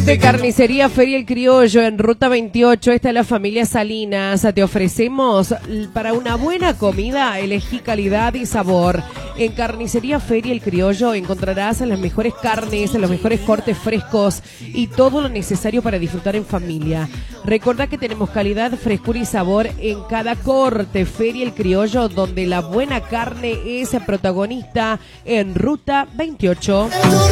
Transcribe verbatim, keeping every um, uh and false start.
Gente, carnicería Feria El Criollo en Ruta veintiocho, esta es la familia Salinas. Te ofrecemos para una buena comida, elegí calidad y sabor. En carnicería Feria El Criollo encontrarás las mejores carnes, los mejores cortes frescos y todo lo necesario para disfrutar en familia. Recordá que tenemos calidad, frescura y sabor en cada corte. Feria El Criollo, donde la buena carne es protagonista en Ruta veintiocho.